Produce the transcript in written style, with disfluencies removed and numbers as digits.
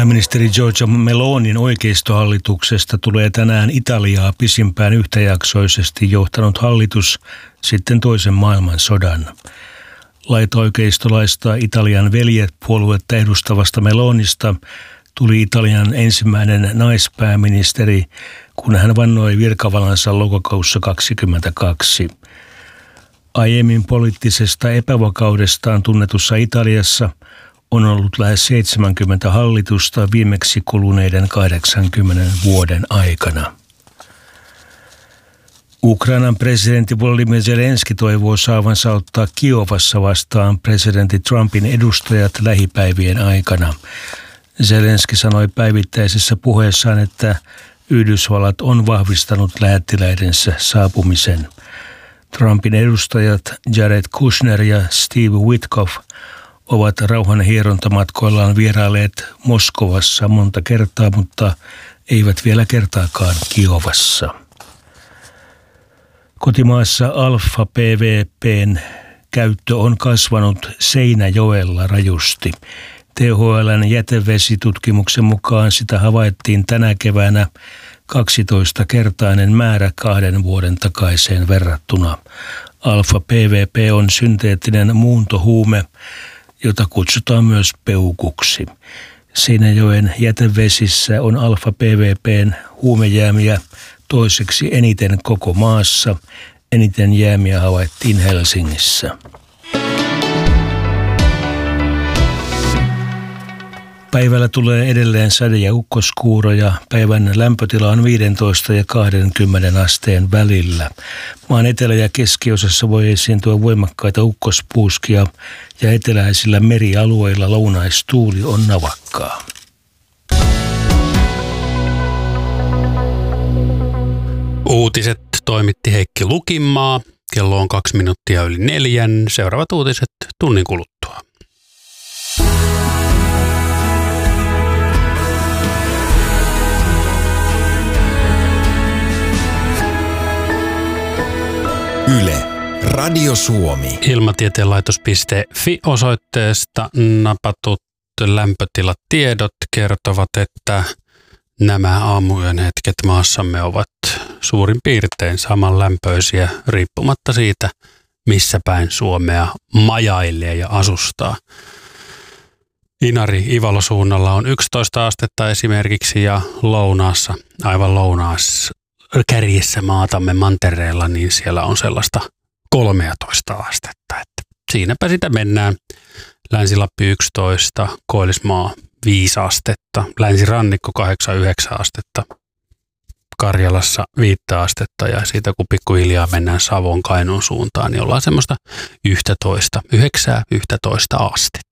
Pääministeri Giorgia Melonin oikeistohallituksesta tulee tänään Italiaa pisimpään yhtäjaksoisesti johtanut hallitus sitten toisen maailmansodan. Laitaoikeistolaista Italian veljet-puoluetta edustavasta Melonista tuli Italian ensimmäinen naispääministeri, kun hän vannoi virkavalansa lokakuussa 2022. Aiemmin poliittisesta epävakaudestaan tunnetussa Italiassa on ollut lähes 70 hallitusta viimeksi kuluneiden 80 vuoden aikana. Ukrainan presidentti Volodymyr Zelenski toivoo saavansa ottaa Kiovassa vastaan presidentti Trumpin edustajat lähipäivien aikana. Zelenski sanoi päivittäisessä puheessaan, että Yhdysvallat on vahvistanut lähettiläidensä saapumisen. Trumpin edustajat Jared Kushner ja Steve Witkoff ovat rauhanhierontamatkoillaan vierailleet Moskovassa monta kertaa, mutta eivät vielä kertaakaan Kiovassa. Kotimaassa alfa-PVP:n käyttö on kasvanut Seinäjoella rajusti. THL:n jätevesitutkimuksen mukaan sitä havaittiin tänä keväänä 12-kertainen määrä 2 vuoden takaiseen verrattuna. Alfa-PVP on synteettinen muuntohuume, jota kutsutaan myös peukuksi. Seinäjoen jätevesissä on alfa-PVP:n huumejäämiä toiseksi eniten koko maassa. Eniten jäämiä havaittiin Helsingissä. Päivällä tulee edelleen sade- ja ukkoskuuroja. Päivän lämpötila on 15 ja 20 asteen välillä. Maan etelä- ja keskiosassa voi esiintyä voimakkaita ukkospuuskia ja eteläisillä merialueilla lounaistuuli on navakkaa. Uutiset toimitti Heikki Lukinmaa. Kello on 2 minuuttia yli 4. Seuraavat uutiset tunnin kuluttua. Yle, Radio Suomi. Ilmatieteenlaitos.fi osoitteesta napatut lämpötilatiedot kertovat, että nämä aamuyön hetket maassamme ovat suurin piirtein samanlämpöisiä riippumatta siitä, missä päin Suomea majailee ja asustaa. Inari-Ivalo-suunnalla on 11 astetta esimerkiksi ja lounaassa, aivan lounaassa kärjessä maatamme mantereella, niin siellä on sellaista 13 astetta. Että siinäpä sitä mennään. Länsi-Lappi 11, Koillismaa 5 astetta, Länsirannikko 8-9 astetta, Karjalassa 5 astetta ja siitä kun pikkuhiljaa mennään Savon Kainuun suuntaan, niin ollaan semmoista 9-11 astetta.